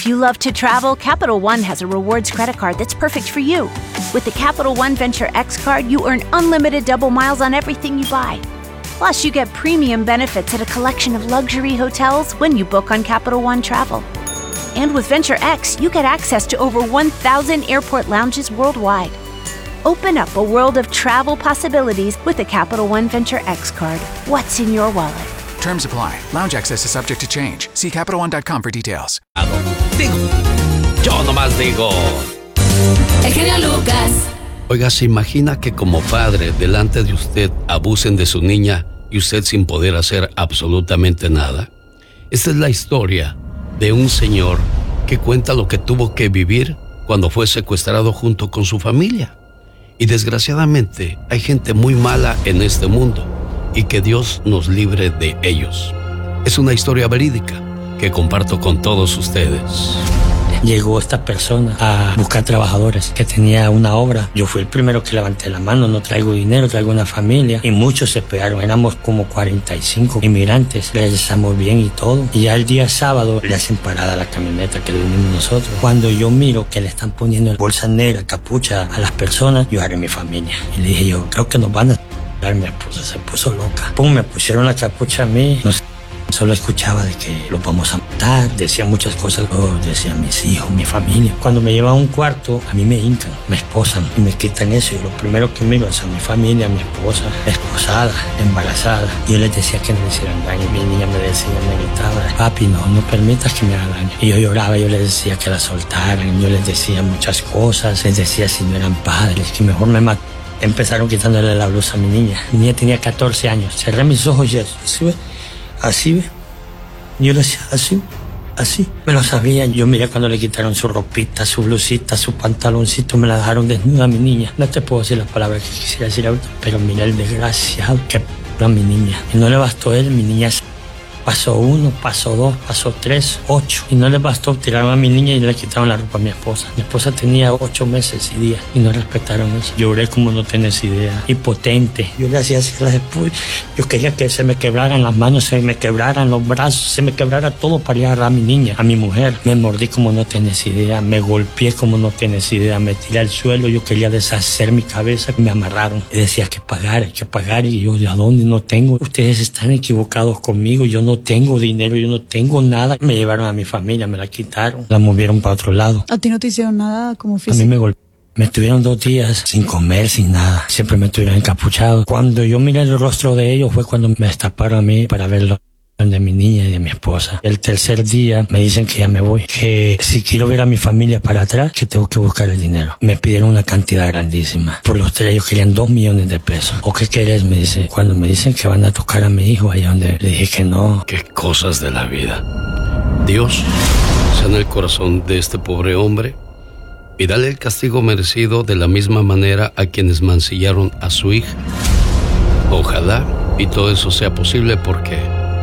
If you love to travel, Capital One has a rewards credit card that's perfect for you. With the Capital One Venture X card, you earn unlimited double miles on everything you buy. Plus, you get premium benefits at a collection of luxury hotels when you book on Capital One Travel. And with Venture X, you get access to over 1,000 airport lounges worldwide. Open up a world of travel possibilities with the Capital One Venture X card. What's in your wallet? Terms apply. Lounge access is subject to change. See CapitalOne.com for details. Digo, yo nomás digo. El genio Lucas. Oiga, ¿se imagina que como padre delante de usted abusen de su niña y usted sin poder hacer absolutamente nada? Esta es la historia de un señor que cuenta lo que tuvo que vivir cuando fue secuestrado junto con su familia. Y desgraciadamente hay gente muy mala en este mundo y que Dios nos libre de ellos. Es una historia verídica que comparto con todos ustedes. Llegó esta persona a buscar trabajadores que tenía una obra. Yo fui el primero que levanté la mano. No traigo dinero, traigo una familia. Y muchos se pegaron. Éramos como 45 inmigrantes. Regresamos bien y todo. Y ya el día sábado le hacen parada la camioneta que le vinimos nosotros. Cuando yo miro que le están poniendo bolsa negra, capucha a las personas, yo agarré mi familia. Y le dije yo, creo que nos van a... Mi esposa se puso loca. Pum, me pusieron la capucha a mí. No sé. Solo escuchaba de que los vamos a matar, decía muchas cosas, decían mis hijos, mi familia. Cuando me llevan a un cuarto, a mí me hincan, me esposan y me quitan eso. Y lo primero que miro es a mi familia, a mi esposa, esposada, embarazada. Y yo les decía que no me hicieran daño. Mi niña me decía, me gritaba, papi, no permitas que me haga daño. Y yo lloraba, yo les decía que la soltaran, yo les decía muchas cosas, les decía si no eran padres, que mejor me mataran. Empezaron quitándole la blusa a mi niña. Mi niña tenía 14 años. Cerré mis ojos y así, ¿ve? Así, ¿ve? Yo le decía, así. Me lo sabía. Yo miré cuando le quitaron su ropita, su blusita, su pantaloncito. Me la dejaron desnuda a mi niña. No te puedo decir las palabras que quisiera decir ahorita, pero mira el desgraciado que a mi niña. Y no le bastó él, mi niña pasó 1, pasó 2, pasó 3, 8. Y no le bastó, tiraron a mi niña y le quitaron la ropa a mi esposa. Mi esposa tenía 8 meses y días y no respetaron eso. Lloré como no tenés idea, impotente. Yo le hacía así a las esposas. Yo quería que se me quebraran las manos, se me quebraran los brazos, se me quebrara todo para ir a agarrar a mi niña, a mi mujer. Me mordí como no tenés idea, me golpeé como no tenés idea, me tiré al suelo. Yo quería deshacer mi cabeza, me amarraron. Y decía hay que pagar. Y yo, ¿de dónde? No tengo. Ustedes están equivocados conmigo, yo no tengo dinero, yo no tengo nada. Me llevaron a mi familia, me la quitaron, la movieron para otro lado. ¿A ti no te hicieron nada como físico? A mí me golpearon. Me estuvieron 2 días sin comer, sin nada. Siempre me estuvieron encapuchados. Cuando yo miré el rostro de ellos fue cuando me destaparon a mí para verlo de mi niña y de mi esposa. El tercer día me dicen que ya me voy, que si quiero ver a mi familia para atrás, que tengo que buscar el dinero. Me pidieron una cantidad grandísima. Por los 3 ellos querían 2 millones de pesos. ¿O qué querés? Me dice. Cuando me dicen que van a tocar a mi hijo, ahí donde le dije que no. Qué cosas de la vida. Dios, sana el corazón de este pobre hombre y dale el castigo merecido de la misma manera a quienes mancillaron a su hija. Ojalá y todo eso sea posible porque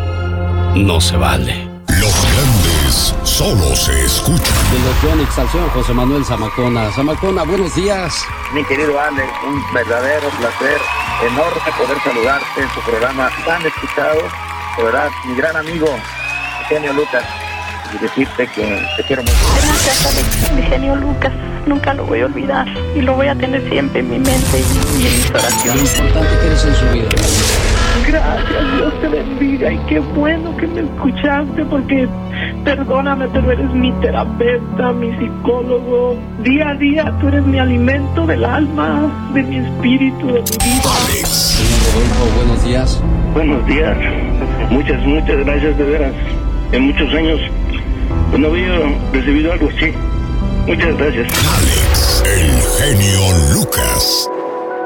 no se vale. Los grandes solo se escuchan. De los Yonix al señor José Manuel Zamacona. Zamacona, buenos días. Mi querido Alex, un verdadero placer, enorme poder saludarte en tu programa tan escuchado. De verdad, mi gran amigo, Genio Lucas, y decirte que te quiero mucho. Gracias, Alex, mi Genio Lucas. Nunca lo voy a olvidar y lo voy a tener siempre en mi mente y en mis oraciones. Lo importante que eres en su vida. Gracias, Dios te bendiga y qué bueno que me escuchaste porque perdóname, pero eres mi terapeuta, mi psicólogo. Día a día tú eres mi alimento del alma, de mi espíritu, de mi vida. Alex. Señor Rodolfo, buenos días. Buenos días. Muchas gracias de veras. En muchos años pues no había recibido algo así. Muchas gracias. Alex, el genio Lucas.